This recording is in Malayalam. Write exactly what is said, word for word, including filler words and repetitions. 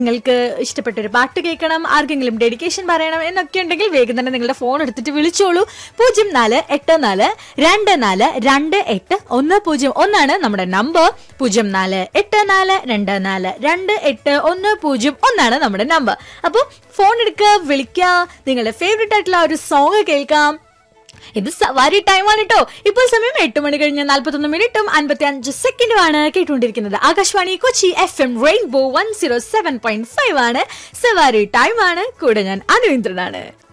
നിങ്ങൾക്ക് ഇഷ്ടപ്പെട്ട ഒരു പാട്ട് കേൾക്കണം, ആർക്കെങ്കിലും ഡെഡിക്കേഷൻ പറയണം എന്നൊക്കെ ഉണ്ടെങ്കിൽ വേഗം തന്നെ നിങ്ങളുടെ ഫോൺ എടുത്തിട്ട് വിളിച്ചോളൂ. പൂജ്യം നാല് എട്ട് നാല് രണ്ട് നാല് രണ്ട് എട്ട് ഒന്ന് പൂജ്യം ഒന്നാണ് നമ്മുടെ നമ്പർ. പൂജ്യം നാല് എട്ട് നാല് രണ്ട് നാല് രണ്ട് എട്ട് ഒന്ന് പൂജ്യം ഒന്നാണ് നമ്മുടെ നമ്പർ. അപ്പോൾ ഫോൺ എടുക്കുക, വിളിക്കുക, നിങ്ങളുടെ ഫേവറേറ്റ് ആയിട്ടുള്ള ഒരു സോങ് കേൾക്കാം. ഇത് സവാരി ടൈമാണ് കേട്ടോ. ഇപ്പോൾ സമയം എട്ട് മണി കഴിഞ്ഞ് നാൽപ്പത്തൊന്ന് മിനിറ്റും അൻപത്തി അഞ്ച് സെക്കൻഡുമാണ്. കേട്ടുകൊണ്ടിരിക്കുന്നത് Akashvani Kochi F M rainbow one zero seven point five ആണ്. സവാരി ടൈമാണ്. കൂടെ ഞാൻ അനുവിന്ദ്രനാണ്.